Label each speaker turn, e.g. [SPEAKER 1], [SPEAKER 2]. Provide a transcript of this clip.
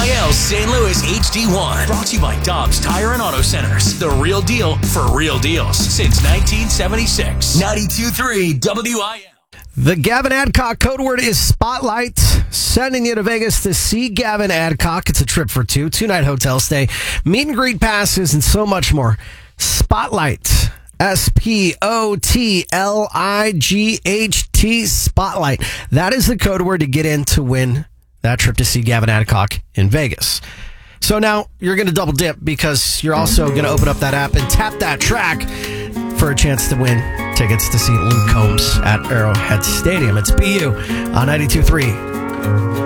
[SPEAKER 1] WIL St. Louis HD1. Brought to you by Dobbs Tire and Auto Centers. The real deal for real deals since 1976. 92.3 WIL.
[SPEAKER 2] The Gavin Adcock code word is Spotlight. Sending you to Vegas to see Gavin Adcock. It's a trip for two. 2-night hotel stay, meet and greet passes, and so much more. Spotlight. SPOTLIGHT. Spotlight. That is the code word to get in to win that trip to see Gavin Adcock in Vegas. So now you're going to double dip because you're also going to open up that app and tap that track for a chance to win tickets to see Luke Combs at Arrowhead Stadium. It's BU on 92.3.